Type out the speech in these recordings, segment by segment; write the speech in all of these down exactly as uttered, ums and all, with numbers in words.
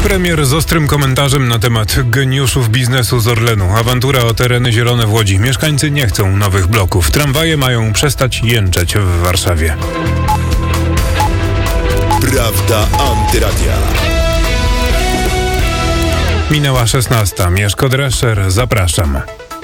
Premier z ostrym komentarzem na temat geniuszów biznesu z Orlenu. Awantura o tereny zielone w Łodzi. Mieszkańcy nie chcą nowych bloków. Tramwaje mają przestać jęczeć w Warszawie. Prawda Antyradia. Minęła szesnasta. Mieszko Drescher, zapraszam.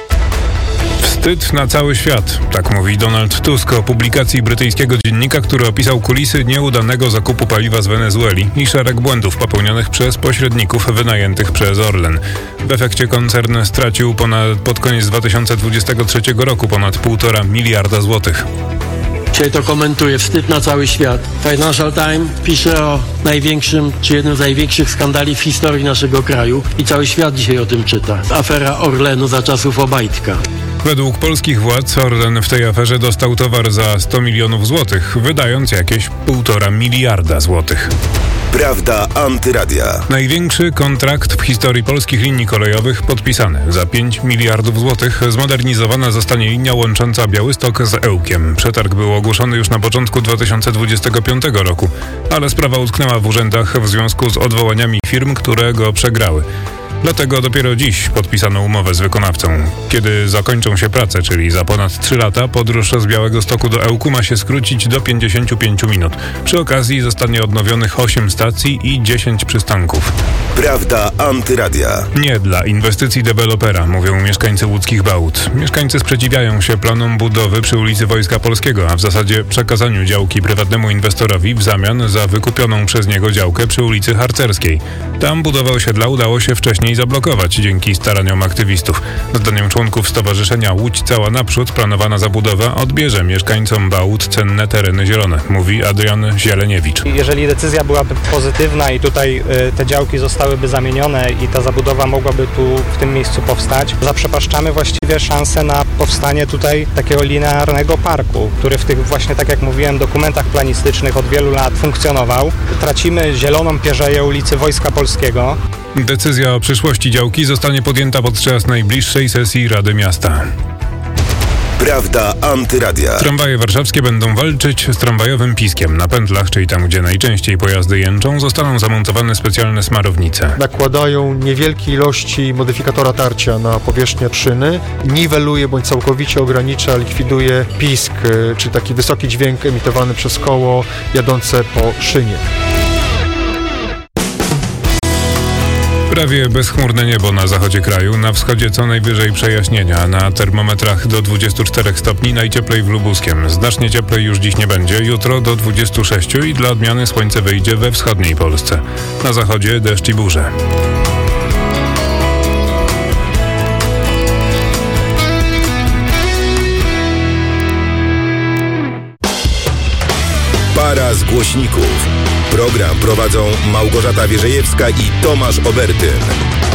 Wstyd na cały świat, tak mówi Donald Tusk o publikacji brytyjskiego dziennika, który opisał kulisy nieudanego zakupu paliwa z Wenezueli i szereg błędów popełnionych przez pośredników wynajętych przez Orlen. W efekcie koncern stracił ponad, pod koniec dwa tysiące dwudziestego trzeciego roku ponad półtora miliarda złotych. Dzisiaj to komentuje, wstyd na cały świat. Financial Times pisze o największym, czy jednym z największych skandali w historii naszego kraju i cały świat dzisiaj o tym czyta. Afera Orlenu za czasów Obajtka. Według polskich władz Orlen w tej aferze dostał towar za sto milionów złotych, wydając jakieś półtora miliarda złotych. Prawda Antyradia. Największy kontrakt w historii polskich linii kolejowych podpisany. Za pięć miliardów złotych zmodernizowana zostanie linia łącząca Białystok z Ełkiem. Przetarg był ogłoszony już na początku dwa tysiące dwudziestego piątego roku, ale sprawa utknęła w urzędach w związku z odwołaniami firm, które go przegrały. Dlatego dopiero dziś podpisano umowę z wykonawcą. Kiedy zakończą się prace, czyli za ponad trzy lata, podróż z Białegostoku do Ełku ma się skrócić do pięćdziesięciu pięciu minut. Przy okazji zostanie odnowionych osiem stacji i dziesięć przystanków. Prawda Antyradia. Nie dla inwestycji dewelopera, mówią mieszkańcy łódzkich Bałut. Mieszkańcy sprzeciwiają się planom budowy przy ulicy Wojska Polskiego, a w zasadzie przekazaniu działki prywatnemu inwestorowi w zamian za wykupioną przez niego działkę przy ulicy Harcerskiej. Tam budowę osiedla udało się wcześniej zablokować dzięki staraniom aktywistów. Zdaniem członków Stowarzyszenia Łódź Cała Naprzód planowana zabudowa odbierze mieszkańcom Bałut cenne tereny zielone, mówi Adrian Zieleniewicz. Jeżeli decyzja byłaby pozytywna i tutaj y, te działki zostałyby zamienione i ta zabudowa mogłaby tu w tym miejscu powstać, zaprzepaszczamy właściwie szansę na powstanie tutaj takiego linearnego parku, który w tych właśnie, tak jak mówiłem, dokumentach planistycznych od wielu lat funkcjonował. Tracimy zieloną pierzeję ulicy Wojska Polskiego. Decyzja o przyszłości działki zostanie podjęta podczas najbliższej sesji Rady Miasta. Prawda Antyradia. Tramwaje warszawskie będą walczyć z tramwajowym piskiem. Na pętlach, czyli tam, gdzie najczęściej pojazdy jęczą, zostaną zamontowane specjalne smarownice. Nakładają niewielkie ilości modyfikatora tarcia na powierzchnię szyny, niweluje bądź całkowicie ogranicza, likwiduje pisk, czy taki wysoki dźwięk emitowany przez koło jadące po szynie. Prawie bezchmurne niebo na zachodzie kraju, na wschodzie co najwyżej przejaśnienia, na termometrach do dwudziestu czterech stopni, najcieplej w Lubuskiem. Znacznie cieplej już dziś nie będzie, jutro do dwudziestu sześciu i dla odmiany słońce wyjdzie we wschodniej Polsce. Na zachodzie deszcz i burze. Para z głośników. Program prowadzą Małgorzata Wierzejewska i Tomasz Obertyn.